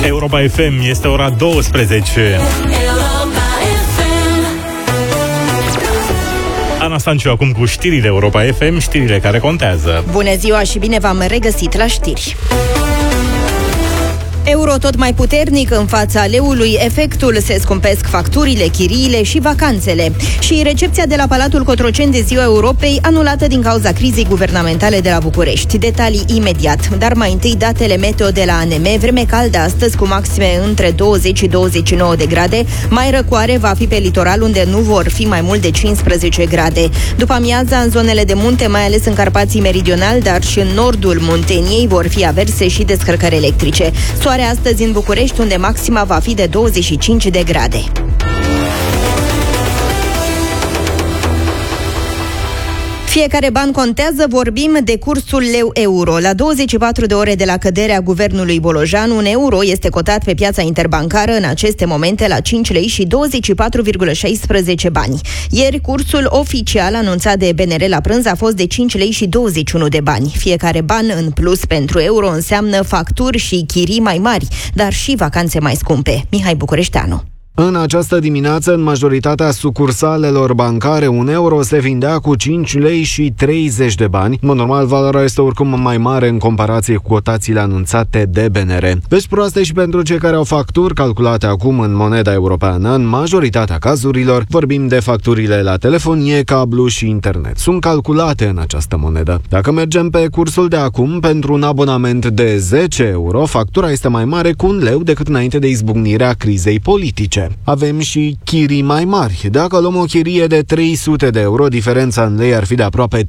Europa FM, este ora 12. Ana Stanciu acum cu știrile Europa FM, știrile care contează. Bună ziua și bine v-am regăsit la știri. Euro tot mai puternic în fața leului, efectul: se scumpesc facturile, chiriile și vacanțele. Și recepția de la Palatul Cotroceni de Ziua Europei anulată din cauza crizei guvernamentale de la București. Detalii imediat, dar mai întâi datele meteo de la ANM. Vreme caldă astăzi cu maxime între 20 și 29 de grade. Mai răcoare va fi pe litoral, unde nu vor fi mai mult de 15 grade. După amiaza, în zonele de munte, mai ales în Carpații Meridional, dar și în nordul Munteniei, vor fi averse și descărcări electrice. Soare astăzi în București, unde maxima va fi de 25 de grade. Fiecare ban contează, vorbim de cursul leu-euro. La 24 de ore de la căderea guvernului Bolojan, un euro este cotat pe piața interbancară în aceste momente la 5 lei și 24,16 bani. Ieri, cursul oficial anunțat de BNR la prânz a fost de 5 lei și 21 de bani. Fiecare ban în plus pentru euro înseamnă facturi și chirii mai mari, dar și vacanțe mai scumpe. Mihai Bucureșteanu. În această dimineață, în majoritatea sucursalelor bancare, un euro se vindea cu 5 lei și 30 de bani. În mod normal, valoarea este oricum mai mare în comparație cu cotațiile anunțate de BNR. Vești proaste și pentru cei care au facturi calculate acum în moneda europeană. În majoritatea cazurilor, vorbim de facturile la telefonie, cablu și internet. Sunt calculate în această monedă. Dacă mergem pe cursul de acum, pentru un abonament de 10 euro, factura este mai mare cu 1 leu decât înainte de izbucnirea crizei politice. Avem și chirii mai mari. Dacă luăm o chirie de 300 de euro, diferența în lei ar fi de aproape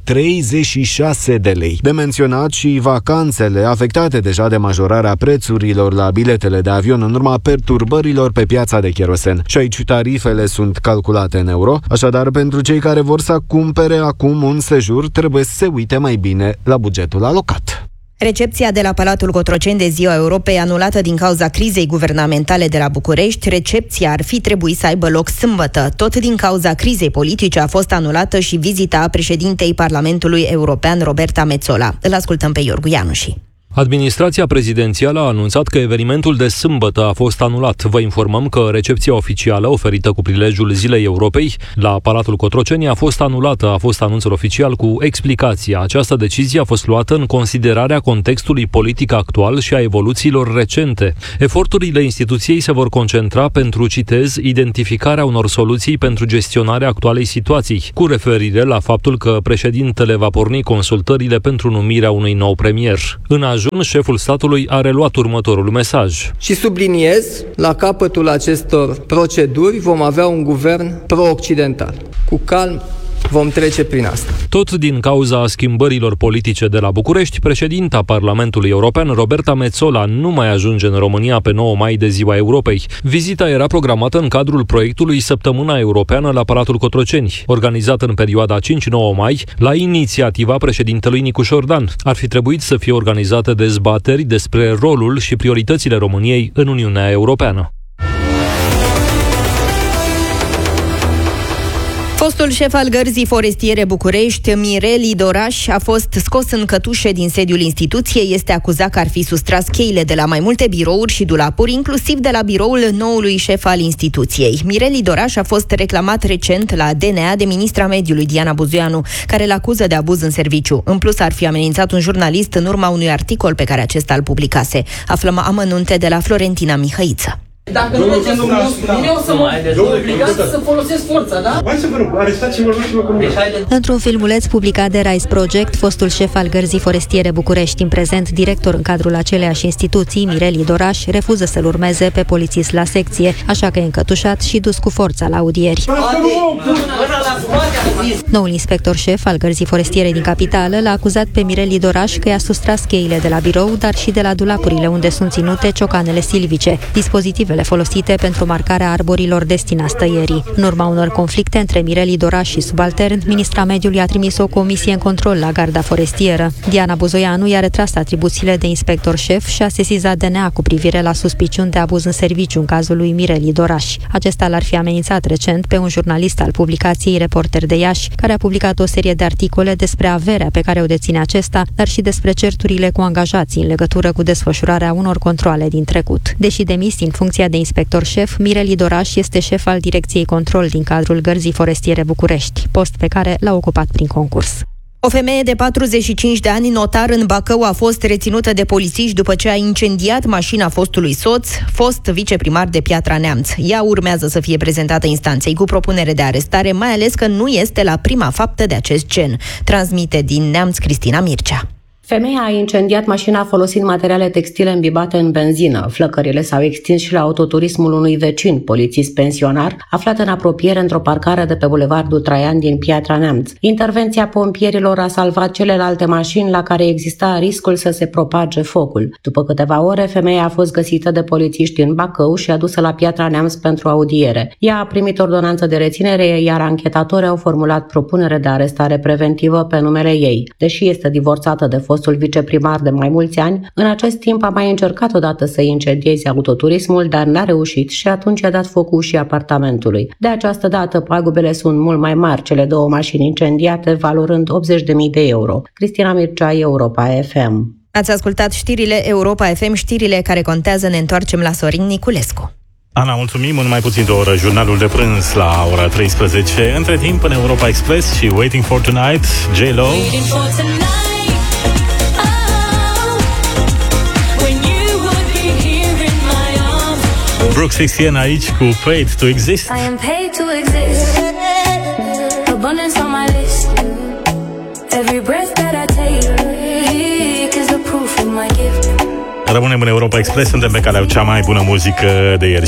36 de lei. De menționat și vacanțele, afectate deja de majorarea prețurilor la biletele de avion în urma perturbărilor pe piața de cherosen. Și aici tarifele sunt calculate în euro, așadar pentru cei care vor să cumpere acum un sejur, trebuie să se uite mai bine la bugetul alocat. Recepția de la Palatul Cotroceni de Ziua Europei anulată din cauza crizei guvernamentale de la București. Recepția ar fi trebuit să aibă loc sâmbătă. Tot din cauza crizei politice a fost anulată și vizita președintei Parlamentului European, Roberta Metsola. Îl ascultăm pe Iorgu Ianuși. Administrația prezidențială a anunțat că evenimentul de sâmbătă a fost anulat. Vă informăm că recepția oficială oferită cu prilejul Zilei Europei la Palatul Cotroceni a fost anulată, a fost anunțul oficial cu explicația. Această decizie a fost luată în considerarea contextului politic actual și a evoluțiilor recente. Eforturile instituției se vor concentra pentru, citez, identificarea unor soluții pentru gestionarea actualei situații, cu referire la faptul că președintele va porni consultările pentru numirea unui nou premier. În șeful statului a reluat următorul mesaj. Și subliniez, la capătul acestor proceduri vom avea un guvern pro-occidental. Cu calm vom trece prin asta. Tot din cauza schimbărilor politice de la București, președinta Parlamentului European, Roberta Metsola, nu mai ajunge în România pe 9 mai de Ziua Europei. Vizita era programată în cadrul proiectului Săptămâna Europeană la Palatul Cotroceni, organizat în perioada 5-9 mai, la inițiativa președintelui Nicu Șordan. Ar fi trebuit să fie organizate dezbateri despre rolul și prioritățile României în Uniunea Europeană. Fostul șef al Gărzii Forestiere București, Mirel Idoraș, a fost scos în cătușe din sediul instituției. Este acuzat că ar fi sustras cheile de la mai multe birouri și dulapuri, inclusiv de la biroul noului șef al instituției. Mirel Idoraș a fost reclamat recent la DNA de ministra mediului Diana Buzoianu, care îl acuză de abuz în serviciu. În plus, ar fi amenințat un jurnalist în urma unui articol pe care acesta îl publicase. Aflăm amănunte de la Florentina Mihăiță. Dacă nu mergeți cu mine, o să mă obligați să folosesc forța, da? Hai să vă rog, arestați și vorbiți-vă cu mine. Într-un filmuleț publicat de Rise Project, fostul șef al Gărzii Forestiere București, în prezent director în cadrul aceleiași instituții, Mirel Idoraș, refuză să-l urmeze pe polițist la secție, așa că e încătușat și dus cu forța la audieri. Noul inspector șef al Gărzii Forestiere din capitală l-a acuzat pe Mirel Idoraș că i-a sustras cheile de la birou, dar și de la dulapurile unde sunt ținute ciocanele silvice. Dispozitivele folosite pentru marcarea arborilor destinați tăierii. În urma unor conflicte între Mirel Idoraș și subaltern, ministra mediului a trimis o comisie în control la garda forestieră. Diana Buzoianu i-a retras atribuțiile de inspector șef și a sesizat DNA cu privire la suspiciuni de abuz în serviciu în cazul lui Mirel Idoraș. Acesta l-ar fi amenințat recent pe un jurnalist al publicației Reporter de Iași, care a publicat o serie de articole despre averea pe care o deține acesta, dar și despre certurile cu angajații în legătură cu desfășurarea unor controale din trecut. Deși demis din funcția de inspector șef, Mirel Idoraș este șef al Direcției Control din cadrul Gărzii Forestiere București, post pe care l-a ocupat prin concurs. O femeie de 45 de ani, notar în Bacău, a fost reținută de polițiști după ce a incendiat mașina fostului soț, fost viceprimar de Piatra Neamț. Ea urmează să fie prezentată instanței cu propunere de arestare, mai ales că nu este la prima faptă de acest gen. Transmite din Neamț Cristina Mircea. Femeia a incendiat mașina folosind materiale textile îmbibate în benzină. Flăcările s-au extins și la autoturismul unui vecin, polițist pensionar, aflat în apropiere într-o parcare de pe bulevardul Traian din Piatra Neamț. Intervenția pompierilor a salvat celelalte mașini la care exista riscul să se propage focul. După câteva ore, femeia a fost găsită de polițiști din Bacău și adusă la Piatra Neamț pentru audiere. Ea a primit ordonanță de reținere, iar anchetatorii au formulat propunere de arestare preventivă pe numele ei. Deși este divorțată de fostul viceprimar de mai mulți ani, în acest timp a mai încercat odată să incendieze autoturismul, dar n-a reușit și atunci a dat foc ușii apartamentului. De această dată, pagubele sunt mult mai mari, cele două mașini incendiate valorând 80.000 de euro. Cristina Mircea, Europa FM. Ați ascultat știrile Europa FM, știrile care contează. Ne întoarcem la Sorin Niculescu. Ana, mulțumim, în mai puțin de o oră, jurnalul de prânz la ora 13. Între timp, în Europa Express și Waiting for Tonight, J-Lo. Brooke 16 aici cu Paid to Exist. I am paid to exist. Abundance on my list. Every breath that I take is the proof of my gift. Rămânem în Europa Express, suntem pe calea cea mai bună muzică de ieri.